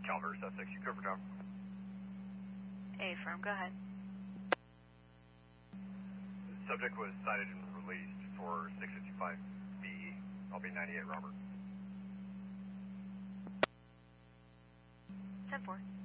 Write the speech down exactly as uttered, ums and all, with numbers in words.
Calvert, Sussex, you cover town. A firm, go ahead. The subject was cited and released for six fifty-five B. I'll be ninety-eight, Robert. ten four.